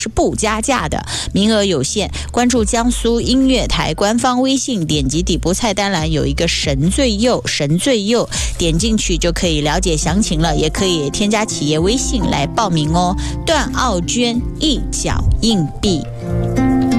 是不加价的，名额有限。关注江苏音乐台官方微信，点击底部菜单栏有一个神最右，点进去就可以了解详情了，也可以添加企业微信来报名哦。段奥娟一角硬币。